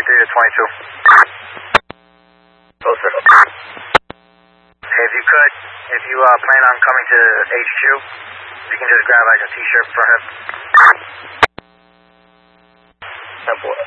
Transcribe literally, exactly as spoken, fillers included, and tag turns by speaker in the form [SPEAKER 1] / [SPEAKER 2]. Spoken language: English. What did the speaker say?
[SPEAKER 1] thirty-three to twenty-two. Closer. Hey, if you could, if you uh, plan on coming to H Q, you can just grab like a t-shirt for him. That boy.